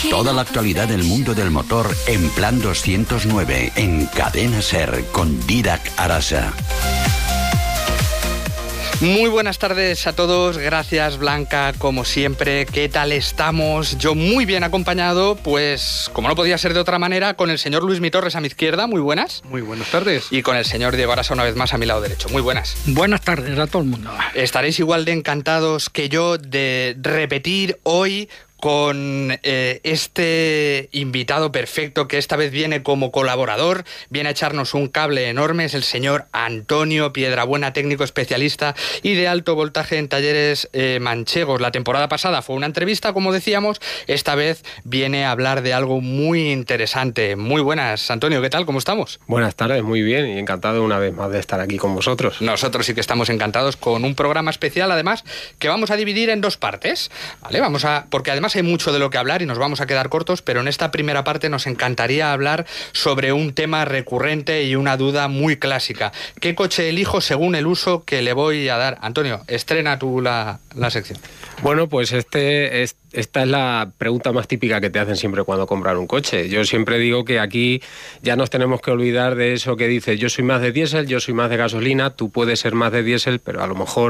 Toda la actualidad del mundo del motor en Plan 209, en Cadena SER, con Dídac Arasa. Muy buenas tardes a todos, gracias Blanca, como siempre. ¿Qué tal estamos? Yo muy bien acompañado, pues como no podía ser de otra manera, con el señor Luismi Torres a mi izquierda, muy buenas. Muy buenas tardes. Y con el señor Diego Arasa una vez más a mi lado derecho, muy buenas. Buenas tardes a todo el mundo. Estaréis igual de encantados que yo de repetir hoy con este invitado perfecto que esta vez viene como colaborador, viene a echarnos un cable enorme, es el señor Antonio Piedrabuena, técnico especialista y de alto voltaje en talleres manchegos. La temporada pasada fue una entrevista, como decíamos, esta vez viene a hablar de algo muy interesante. Muy buenas, Antonio, ¿qué tal? ¿Cómo estamos? Buenas tardes, muy bien, y encantado una vez más de estar aquí con vosotros. Nosotros sí que estamos encantados con un programa especial, además, que vamos a dividir en dos partes, ¿vale? Porque además hay mucho de lo que hablar y nos vamos a quedar cortos, pero en esta primera parte nos encantaría hablar sobre un tema recurrente y una duda muy clásica. ¿Qué coche elijo según el uso que le voy a dar? Antonio, estrena tú la sección. Bueno, pues esta es la pregunta más típica que te hacen siempre cuando compran un coche. Yo siempre digo que aquí ya nos tenemos que olvidar de eso que dice yo soy más de diésel, yo soy más de gasolina, tú puedes ser más de diésel, pero a lo mejor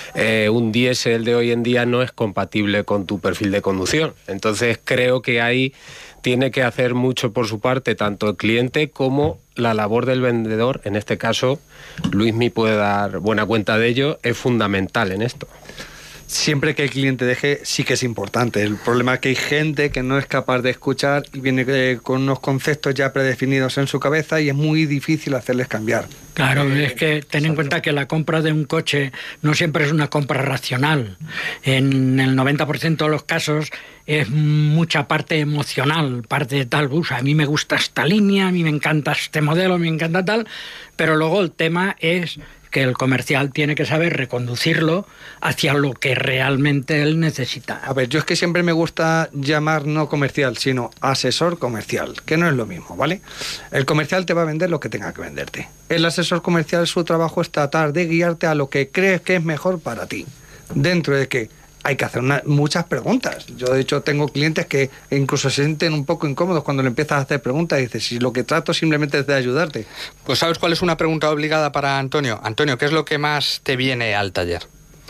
un diésel de hoy en día no es compatible con tu perfil de conducción. Entonces creo que ahí tiene que hacer mucho por su parte tanto el cliente como la labor del vendedor. En este caso, Luismi puede dar buena cuenta de ello, es fundamental en esto. Siempre que el cliente deje, sí que es importante. El problema es que hay gente que no es capaz de escuchar y viene con unos conceptos ya predefinidos en su cabeza y es muy difícil hacerles cambiar. Claro, es que ten en cuenta que la compra de un coche no siempre es una compra racional. En el 90% de los casos es mucha parte emocional, parte de tal, a mí me gusta esta línea, a mí me encanta este modelo, me encanta tal, pero luego el tema es que el comercial tiene que saber reconducirlo hacia lo que realmente él necesita. A ver, yo es que siempre me gusta llamar no comercial, sino asesor comercial, que no es lo mismo, ¿vale? El comercial te va a vender lo que tenga que venderte. El asesor comercial, su trabajo es tratar de guiarte a lo que crees que es mejor para ti. Dentro de que hay que hacer muchas preguntas. Yo, de hecho, tengo clientes que incluso se sienten un poco incómodos cuando le empiezas a hacer preguntas y dices, si lo que trato simplemente es de ayudarte. Pues ¿sabes cuál es una pregunta obligada para Antonio? Antonio, ¿qué es lo que más te viene al taller?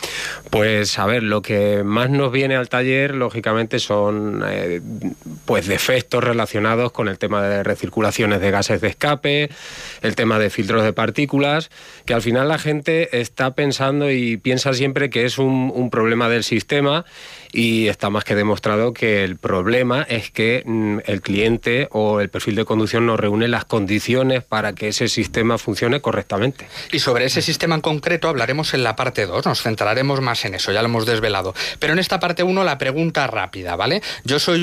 Pues a ver, lo que más nos viene al taller, lógicamente, son pues defectos relacionados con el tema de recirculaciones de gases de escape, el tema de filtros de partículas, que al final la gente está pensando y piensa siempre que es un problema del sistema, y está más que demostrado que el problema es que el cliente o el perfil de conducción no reúne las condiciones para que ese sistema funcione correctamente. Y sobre ese sistema en concreto hablaremos en la parte 2, nos centraremos más en eso, ya lo hemos desvelado. Pero en esta parte 1 la pregunta rápida, ¿vale? Yo soy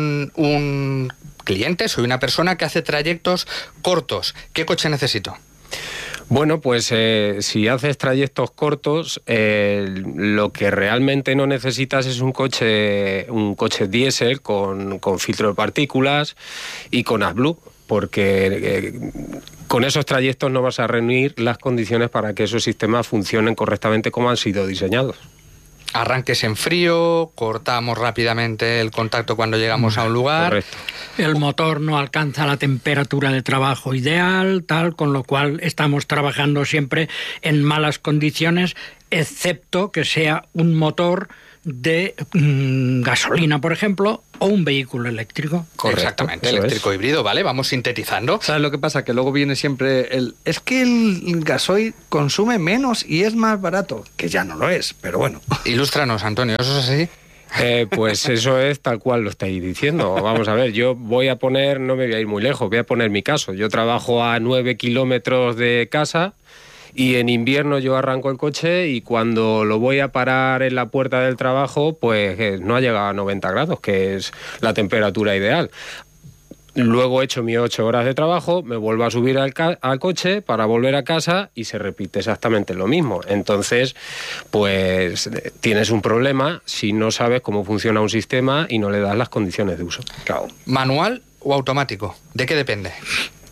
un cliente, soy una persona que hace trayectos cortos. ¿Qué coche necesito? Bueno, pues si haces trayectos cortos, lo que realmente no necesitas es un coche diésel con filtro de partículas y con AdBlue, porque con esos trayectos no vas a reunir las condiciones para que esos sistemas funcionen correctamente como han sido diseñados. Arranques en frío, cortamos rápidamente el contacto cuando llegamos a un lugar. Correcto. El motor no alcanza la temperatura de trabajo ideal, tal, con lo cual estamos trabajando siempre en malas condiciones, excepto que sea un motor de gasolina, por ejemplo, o un vehículo eléctrico. Correcto. Exactamente, eléctrico híbrido, ¿vale? Vamos sintetizando. ¿Sabes lo que pasa? Que luego viene siempre es que el gasoil consume menos y es más barato, que ya no lo es, pero bueno. Ilústranos, Antonio, ¿eso es así? Pues eso es tal cual lo estáis diciendo. Vamos a ver, yo voy a poner, no me voy a ir muy lejos, voy a poner mi caso. Yo trabajo a 9 kilómetros de casa y en invierno yo arranco el coche y cuando lo voy a parar en la puerta del trabajo, pues no ha llegado a 90 grados, que es la temperatura ideal. Luego he hecho mis 8 horas de trabajo, me vuelvo a subir al coche para volver a casa y se repite exactamente lo mismo. Entonces, pues tienes un problema si no sabes cómo funciona un sistema y no le das las condiciones de uso. Claro. ¿Manual o automático? ¿De qué depende?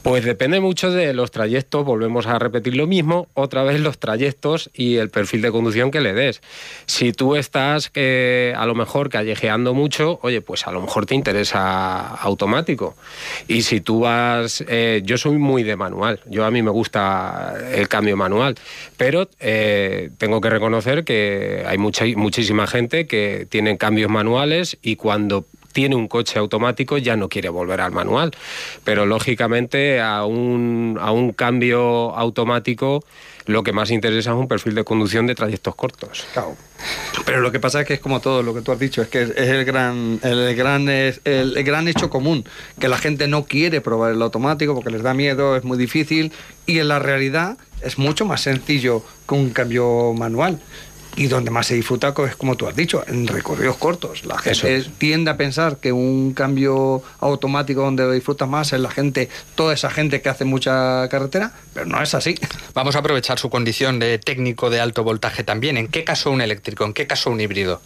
Pues depende mucho de los trayectos, volvemos a repetir lo mismo, otra vez los trayectos y el perfil de conducción que le des. Si tú estás a lo mejor callejeando mucho, oye, pues a lo mejor te interesa automático. Y si tú vas, yo soy muy de manual, a mí me gusta el cambio manual, pero tengo que reconocer que hay muchísima gente que tiene cambios manuales y cuando tiene un coche automático ya no quiere volver al manual, pero lógicamente a un cambio automático lo que más interesa es un perfil de conducción de trayectos cortos. Claro. Pero lo que pasa es que es como todo lo que tú has dicho, es que es el gran hecho común, que la gente no quiere probar el automático porque les da miedo, es muy difícil, y en la realidad es mucho más sencillo que un cambio manual. Y donde más se disfruta es como tú has dicho, en recorridos cortos. La gente tiende a pensar que un cambio automático donde lo disfrutas más es toda esa gente que hace mucha carretera, pero no es así. Vamos a aprovechar su condición de técnico de alto voltaje también. ¿En qué caso un eléctrico? ¿En qué caso un híbrido?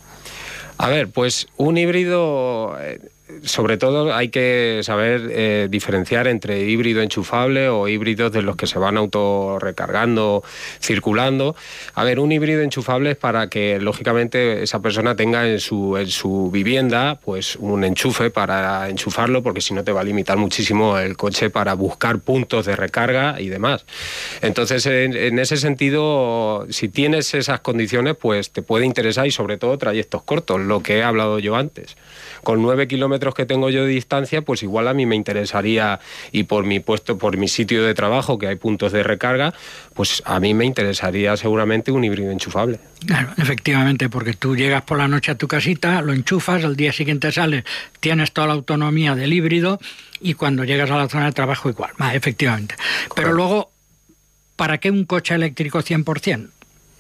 A ver, pues un híbrido, sobre todo hay que saber diferenciar entre híbrido enchufable o híbridos de los que se van autorrecargando, circulando. A ver, un híbrido enchufable es para que lógicamente esa persona tenga en su vivienda pues un enchufe para enchufarlo, porque si no te va a limitar muchísimo el coche para buscar puntos de recarga y demás. Entonces, en ese sentido, si tienes esas condiciones, pues te puede interesar, y sobre todo trayectos cortos, lo que he hablado yo antes. Con 9 kilómetros que tengo yo de distancia, pues igual a mí me interesaría, y por mi sitio de trabajo, que hay puntos de recarga, pues a mí me interesaría seguramente un híbrido enchufable. Claro, efectivamente, porque tú llegas por la noche a tu casita, lo enchufas, al día siguiente sales, tienes toda la autonomía del híbrido, y cuando llegas a la zona de trabajo igual, efectivamente. Correcto. Pero luego, ¿para qué un coche eléctrico 100%?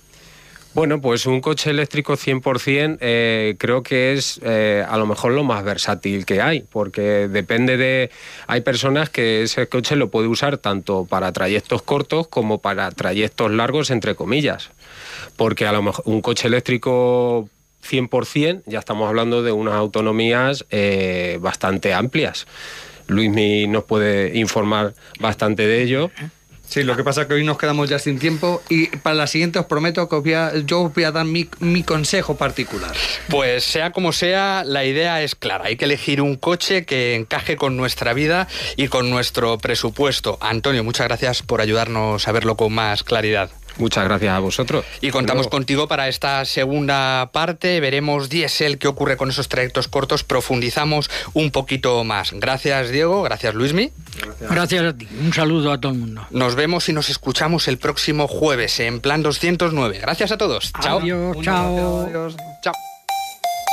Bueno, pues un coche eléctrico 100% creo que es a lo mejor lo más versátil que hay, porque hay personas que ese coche lo puede usar tanto para trayectos cortos como para trayectos largos, entre comillas, porque a lo mejor un coche eléctrico 100% ya estamos hablando de unas autonomías bastante amplias. Luismi nos puede informar bastante de ello. Sí, lo que pasa es que hoy nos quedamos ya sin tiempo, y para la siguiente os prometo que yo os voy a dar mi consejo particular. Pues sea como sea, la idea es clara. Hay que elegir un coche que encaje con nuestra vida y con nuestro presupuesto. Antonio, muchas gracias por ayudarnos a verlo con más claridad. Muchas gracias a vosotros. Y contamos contigo para esta segunda parte. Veremos diésel, qué ocurre con esos trayectos cortos. Profundizamos un poquito más. Gracias, Diego. Gracias, Luismi. Gracias a ti. Un saludo a todo el mundo. Nos vemos y nos escuchamos el próximo jueves en Plan 209. Gracias a todos. Chao. Adiós, chao. Adiós.